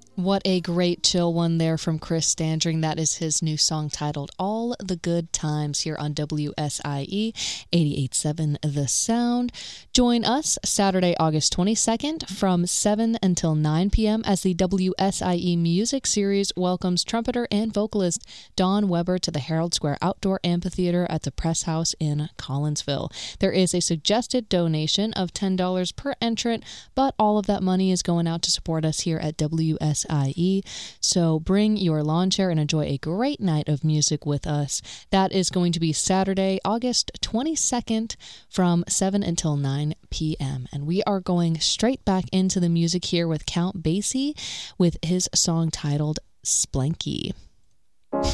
What a great chill one there from Chris Standring. That is his new song titled All the Good Times here on WSIE 88.7 The Sound. Join us Saturday, August 22nd from 7 until 9 p.m. as the WSIE Music Series welcomes trumpeter and vocalist Dawn Weber to the Herald Square Outdoor Amphitheater at the Press House in Collinsville. There is a suggested donation of $10 per entrant, but all of that money is going out to support us here at WSIE. So bring your lawn chair and enjoy a great night of music with us. That is going to be Saturday, August 22nd from 7 until 9 p.m. And we are going straight back into the music here with Count Basie with his song titled Splanky.